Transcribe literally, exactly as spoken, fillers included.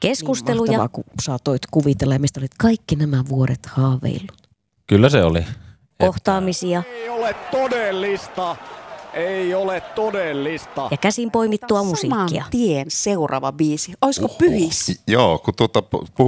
Keskusteluja. Niin mahtavaa, kun saatoit kuvitella, mistä olit kaikki nämä vuodet haaveillut. Kyllä se oli. Kohtaamisia. Ei ole todellista. Ei ole todellista. Ja käsin poimittua musiikkia. Saman tien seuraava biisi. Olisiko Pyhissä? Joo, kun tuota,